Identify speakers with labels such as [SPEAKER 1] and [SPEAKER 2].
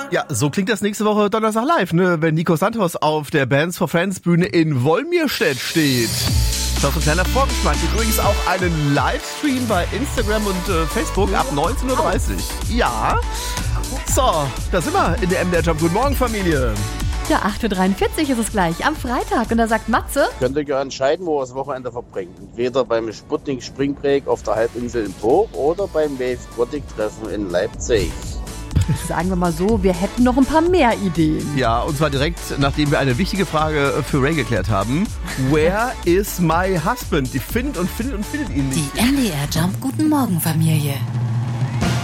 [SPEAKER 1] Ja, so klingt das nächste Woche Donnerstag live, ne? Wenn Nico Santos auf der Bands for Friends Bühne in Wolmirstedt steht. Das ist ein kleiner Vorgeschmack. Übrigens auch einen Livestream bei Instagram und Facebook ab 19:30 Uhr. Ja. So, da sind wir in der MDR Jump. Guten Morgen, Familie.
[SPEAKER 2] Ja, 8:43 Uhr ist es gleich am Freitag. Und da sagt Matze:
[SPEAKER 3] Könnt ihr ja entscheiden, wo ihr das Wochenende verbringt. Entweder beim Sputnik Springbreak auf der Halbinsel in Burg oder beim Wave Gothic Treffen in Leipzig.
[SPEAKER 2] Sagen wir mal so, wir hätten noch ein paar mehr Ideen.
[SPEAKER 1] Ja, und zwar direkt, nachdem wir eine wichtige Frage für Ray geklärt haben. Where is my husband? Die findet ihn nicht.
[SPEAKER 4] Die MDR Jump Guten Morgen Familie.